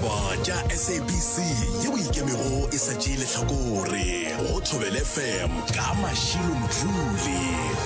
ditaba tša SABC yeo ikemego e sa tšeele hlakore go Thobela FM ka Mashilo Mdluli.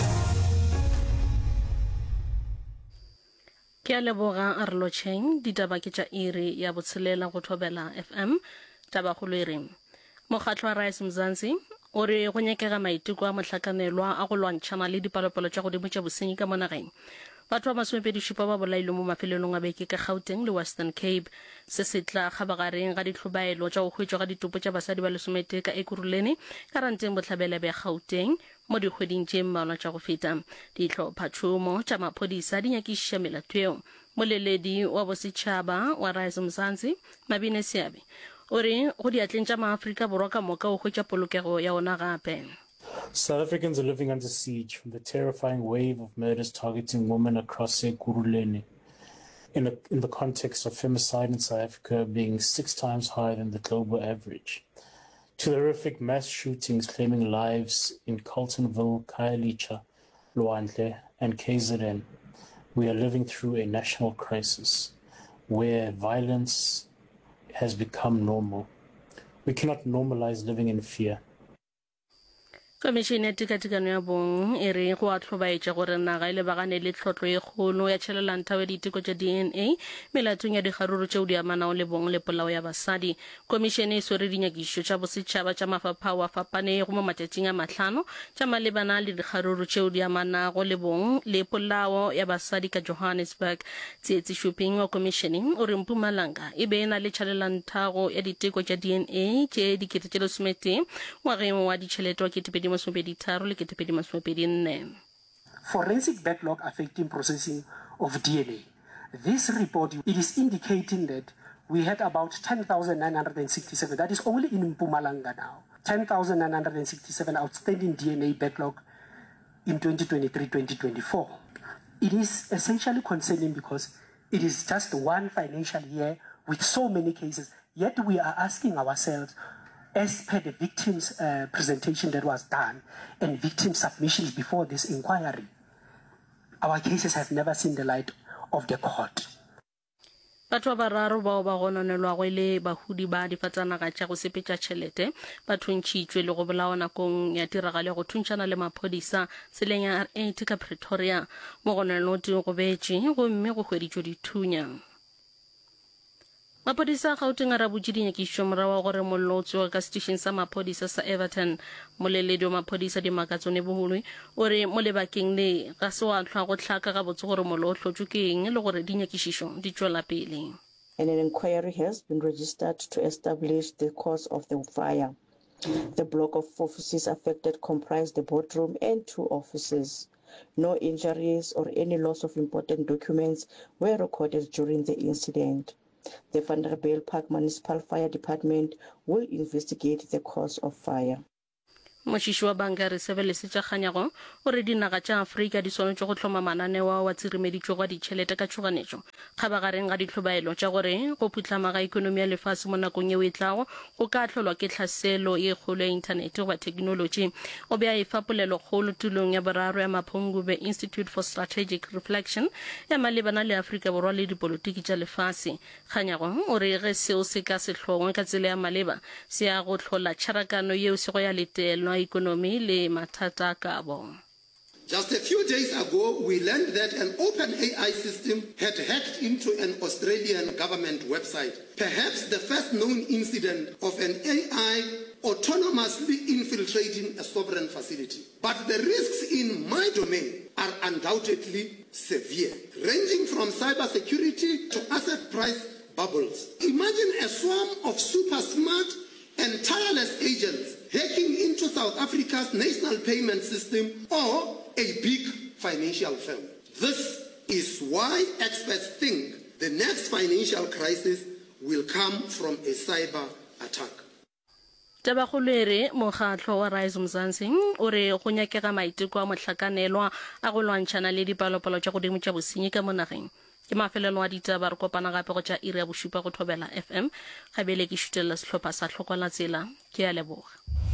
Ke a leboga a re lotšheng ditaba ke tša iri ya botshelela go Thobela FM taba kgolo e reng mokgatlo wa Rise Mzansi o re go nyakega maiteko a mohlakanelwa a go lwantšhana le dipalopalo tša godimo tša bosenyi ka mo nageng. Batho ba 27 ba bolailwe mo mafelelong a beke ka Gauteng le Western Cape se se tla kgabagareng ga ditlhobaelo tša go hwetšwa ga ditopo tša basadi ba 11 ka Ekurhuleni ka ranteng botlhabela bja Gauteng mo dikgweding tše mmalwa tša go feta. Dihlophatšhomo tša maphodisa di nyakišiša melato eo. Moleledi wa bosetšhaba wa Rise Mzansi Mabine Seabe o re go diatleng tša maAfrika Borwa ka moka o hwetša polokego ya ona gape. South Africans are living under siege from the terrifying wave of murders targeting women across Ekurhuleni in the context of femicide in South Africa being 6 times higher than the global average. To the horrific mass shootings claiming lives in Carltonville, Khayelitsha, Lwandle, and KZN, we are living through a national crisis where violence has become normal. We cannot normalize living in fear. Komishene tekatekano ya bong e re go a tlhobaetša gore naga e lebagane le tlhotlo e kgolo ya tšhelelantao ya diteko tša DNA melatong ya dikgaruru tšeo di amanago le bong le polao ya basadi. Komishene e swere dinyakišo tša bosetšhaba tša mafapha a fapanego mo matšatšing a 5 tša malebana le dikgaruru tšeo di amanago le bong le polao ya basadi ka Johannesburg. Tsietsi Shuping wa komishene o re Mpumalanga e be na le tšhelelantao ya diteko tša DNA tše dikete tše 11 ngwageng wa ditšhelete wa 2023 Forensic backlog affecting processing of DNA. This report, it is indicating that we had about 10,967, that is only in Mpumalanga now, 10,967 outstanding DNA backlog in 2023-2024. It is essentially concerning because it is just one financial year with so many cases, yet we are asking ourselves, as per the victim's presentation that was done and victim submissions before this inquiry, our cases have never seen the light of the court. Batho ba bararo bao ba gononelwa le bahudi ba difatanaga tša go sepetša tšhelete ba thuntšitšwe le go bolawa nakong ya tiragalo ya go thuntšana le maphodisa seleng ya R8 ka Pretoria mo gononeloteng go betše gomme go hweditšwe dithunya. Maphodisa a Gauteng a rabotše dinyakišo morago gore mollo o tsewa ka station sa maphodisa sa Everton. Moleledi wa maphodisa Dimakatsone Boholo o re mo lebakeng le ga se wa hlwa go hlaka ga botse gore mollo o hlotšwe ke eng le gore dinyakišišo di tšwela pele. And an inquiry has been registered to establish the cause of the fire. The block of offices affected comprise the boardroom and 2 offices. No injuries or any loss of important documents were recorded during the incident. The Vanderbijl Park Municipal Fire Department will investigate the cause of fire. Mošiši wa banka re sebelesetša kganyago o re dinaga tša Afrika di swanetše go hloma mananeo wa tsiremeditšo ga ditšhelete ka tšhoganetšo kgabagareng ga ditlhobaelo tša gore go phutlama ga ikonomi ya lefase mo nakong yeo e tlago go ka hlolwa ke tlhaselo ye kgolo ya inthanete goba thekenolotši. O be a efa polelo kgolo tulong ya boraro ya Maphongube Institute for Strategic Reflection ya malebana le Afrika Borwa le dipolotiki tša lefase. Kganyago o re ge seo se ka sehlongwe ka tsela ya maleba se ya go hlola tšharakano yeo se go ya letelwa economy le mathata kabo. Just a few days ago, we learned that an open AI system had hacked into an Australian government website. Perhaps the first known incident of an AI autonomously infiltrating a sovereign facility. But the risks in my domain are undoubtedly severe, ranging from cybersecurity to asset price bubbles. Imagine a swarm of super smart and tireless agents hacking into South Africa's national payment system or a big financial firm. This is why experts think the next financial crisis will come from a cyber attack. Tabakgolo e re mokgatlo wa Rise Mzansi o re go nyakega maiteko a mohlakanelwa a go lwantšhana le dipalopalo tša godimo tša bosenyi ka mo nageng. Ke mafelelo a ditaba re kopana gape go tša iri ya bošupa go Thobela FM. Gabele ke šutelela sehlopha sa Hlokola Tsela. Ke a leboga.